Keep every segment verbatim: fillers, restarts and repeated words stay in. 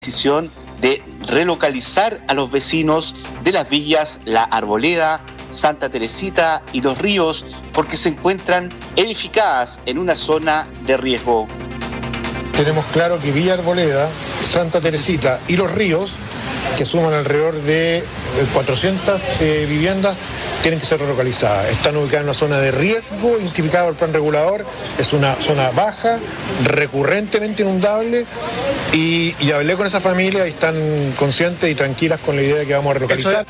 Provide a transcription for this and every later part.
decisión de relocalizar a los vecinos de las villas La Arboleda, Santa Teresita y Los Ríos porque se encuentran edificadas en una zona de riesgo. Tenemos claro que Villa Arboleda, Santa Teresita y Los Ríos, que suman alrededor de cuatrocientas eh, viviendas, tienen que ser relocalizadas. Están ubicadas en una zona de riesgo, identificada por el plan regulador, es una zona baja, recurrentemente inundable, y, y hablé con esa familia y están conscientes y tranquilas con la idea de que vamos a relocalizar.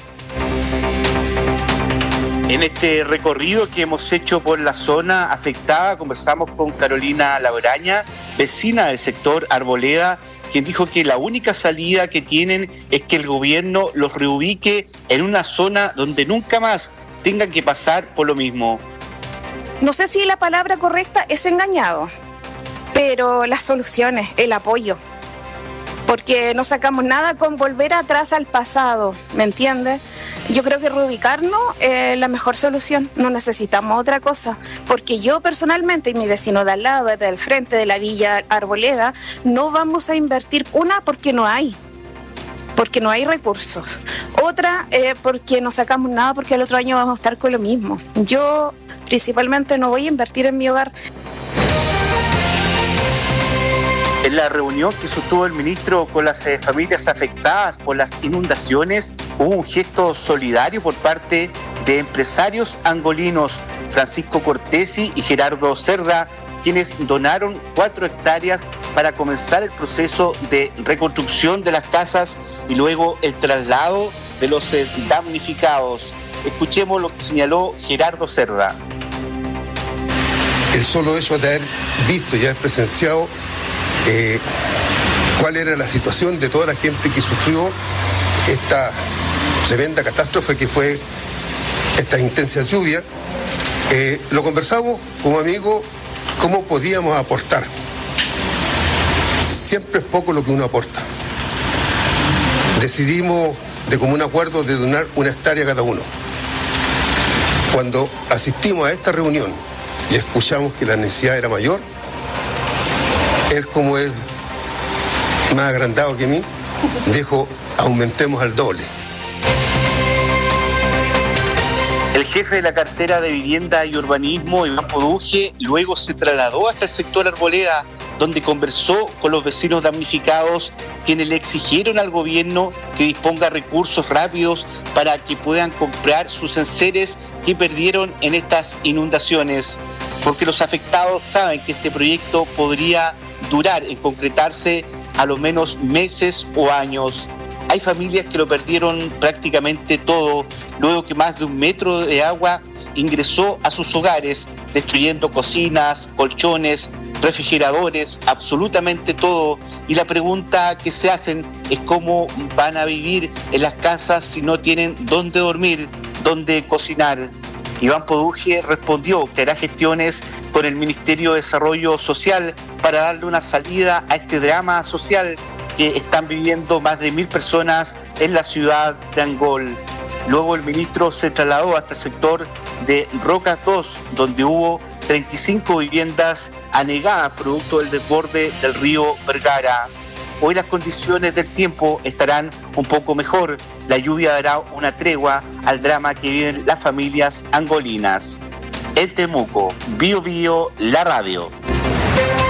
En este recorrido que hemos hecho por la zona afectada, conversamos con Carolina Labraña, vecina del sector Arboleda, quien dijo que la única salida que tienen es que el gobierno los reubique en una zona donde nunca más tengan que pasar por lo mismo. No sé si la palabra correcta es engañado, pero las soluciones, el apoyo, porque no sacamos nada con volver atrás al pasado, ¿me entiendes? Yo creo que reubicarnos es la mejor solución, no necesitamos otra cosa, porque yo personalmente y mi vecino de al lado, desde el frente de la Villa Arboleda, no vamos a invertir, una porque no hay, porque no hay recursos, otra eh, porque no sacamos nada porque el otro año vamos a estar con lo mismo. Yo principalmente no voy a invertir en mi hogar. En la reunión que sostuvo el ministro con las eh, familias afectadas por las inundaciones, hubo un gesto solidario por parte de empresarios angolinos, Francisco Cortesi y Gerardo Cerda, quienes donaron cuatro hectáreas para comenzar el proceso de reconstrucción de las casas y luego el traslado de los eh, damnificados. Escuchemos lo que señaló Gerardo Cerda. El solo hecho de haber visto y haber presenciado Eh, cuál era la situación de toda la gente que sufrió esta tremenda catástrofe que fue estas intensas lluvias, eh, lo conversamos como amigos, cómo podíamos aportar. Siempre es poco lo que uno aporta. Decidimos de común acuerdo de donar una hectárea a cada uno. Cuando asistimos a esta reunión y escuchamos que la necesidad era mayor, él, como es más agrandado que mí, dijo, aumentemos al doble. El jefe de la cartera de Vivienda y Urbanismo, Iván Poduje, luego se trasladó hasta el sector Arboleda, donde conversó con los vecinos damnificados, quienes le exigieron al gobierno que disponga recursos rápidos para que puedan comprar sus enseres que perdieron en estas inundaciones, porque los afectados saben que este proyecto podría durar en concretarse a lo menos meses o años. Hay familias que lo perdieron prácticamente todo, luego que más de un metro de agua ingresó a sus hogares, destruyendo cocinas, colchones, refrigeradores, absolutamente todo. Y la pregunta que se hacen es cómo van a vivir en las casas si no tienen dónde dormir, dónde cocinar. Iván Poduje respondió que hará gestiones con el Ministerio de Desarrollo Social para darle una salida a este drama social que están viviendo más de mil personas en la ciudad de Angol. Luego el ministro se trasladó hasta el sector de Rocas dos, donde hubo treinta y cinco viviendas anegadas producto del desborde del río Vergara. Hoy las condiciones del tiempo estarán un poco mejor. La lluvia dará una tregua al drama que viven las familias angolinas. En Temuco, Bio Bio, la radio.